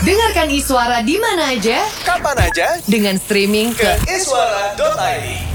Dengarkan Iswara di mana aja, Kapan aja dengan streaming ke iswara.id.